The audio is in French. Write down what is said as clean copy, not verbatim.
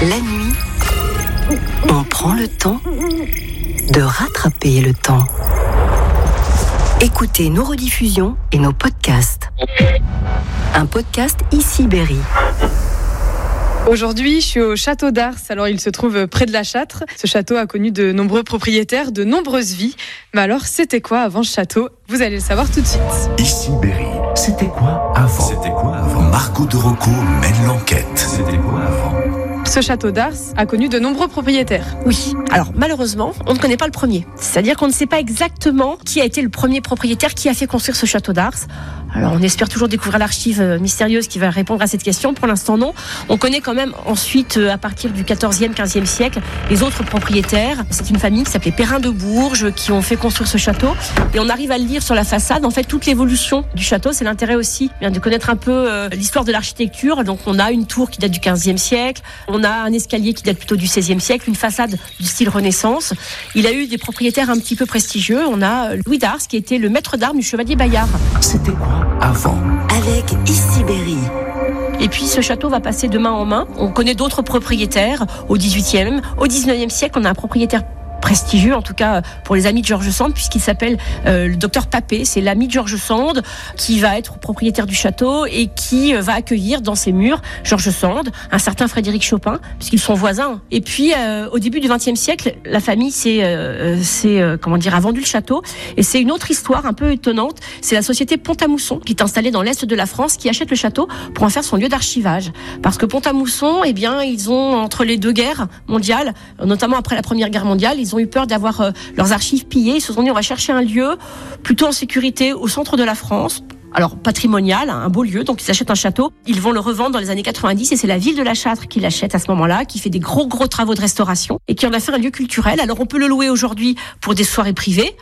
La nuit, on prend le temps de rattraper le temps. Écoutez nos rediffusions et nos podcasts. Un podcast Ici Berry. Aujourd'hui, je suis au château d'Ars. Alors, il se trouve près de la Châtre. Ce château a connu de nombreux propriétaires, de nombreuses vies. Mais alors, c'était quoi avant ce château ? Vous allez le savoir tout de suite. Ici Berry, c'était quoi avant ? Margot de Rocco mène l'enquête. C'était quoi avant ? Ce château d'Ars a connu de nombreux propriétaires. Oui, alors malheureusement, on ne connaît pas le premier. C'est-à-dire qu'on ne sait pas exactement qui a été le premier propriétaire qui a fait construire ce château d'Ars. Alors on espère toujours découvrir l'archive mystérieuse qui va répondre à cette question. Pour l'instant non. On connaît quand même ensuite, à partir du 14e, 15e siècle, les autres propriétaires. C'est une famille qui s'appelait Perrin de Bourges qui ont fait construire ce château. Et on arrive à le lire sur la façade. En fait, toute l'évolution du château, c'est l'intérêt aussi de connaître un peu l'histoire de l'architecture. Donc on a une tour qui date du 15e siècle. On a un escalier qui date plutôt du 16e siècle, une façade du style Renaissance. Il a eu des propriétaires un petit peu prestigieux. On a Louis d'Ars qui était le maître d'armes du chevalier Bayard. C'était quoi avant ? Avec Ici Berry. Et puis ce château va passer de main en main. On connaît d'autres propriétaires au 18e, au 19e siècle. On a un propriétaire prestigieux, en tout cas pour les amis de George Sand, puisqu'il s'appelle le docteur Papet. C'est l'ami de George Sand qui va être propriétaire du château et qui va accueillir dans ses murs George Sand, un certain Frédéric Chopin, puisqu'ils sont voisins. Et puis au début du XXe siècle, la famille a vendu le château. Et c'est une autre histoire un peu étonnante. C'est la société Pont-à-Mousson qui est installée dans l'est de la France, qui achète le château pour en faire son lieu d'archivage. Parce que Pont-à-Mousson, ils ont, entre les deux guerres mondiales, notamment après la Première Guerre mondiale, ils ont eu peur d'avoir leurs archives pillées. Ils se sont dit, on va chercher un lieu plutôt en sécurité au centre de la France. Alors, patrimonial, un beau lieu. Donc, ils achètent un château. Ils vont le revendre dans les années 90 et c'est la ville de la Châtre qui l'achète à ce moment-là, qui fait des gros travaux de restauration et qui en a fait un lieu culturel. Alors, on peut le louer aujourd'hui pour des soirées privées.